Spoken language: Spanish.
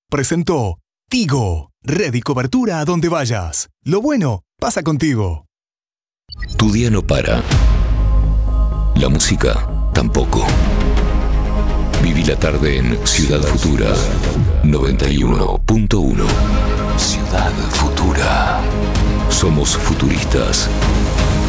presentó Tigo. Red y cobertura a donde vayas. Lo bueno pasa contigo. Tu día no para. La música tampoco. Viví la tarde en Ciudad Futura 91.1. Ciudad Futura. Somos futuristas.